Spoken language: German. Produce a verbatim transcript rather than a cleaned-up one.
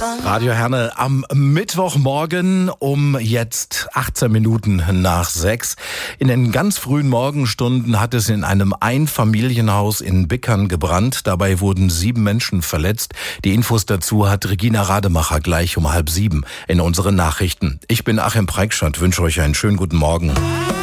Radio Herne am Mittwochmorgen um jetzt achtzehn Minuten nach sechs. In den ganz frühen Morgenstunden hat es in einem Einfamilienhaus in Bickern gebrannt. Dabei wurden sieben Menschen verletzt. Die Infos dazu hat Regina Rademacher gleich um halb sieben in unseren Nachrichten. Ich bin Achim Preikschat, wünsche euch einen schönen guten Morgen.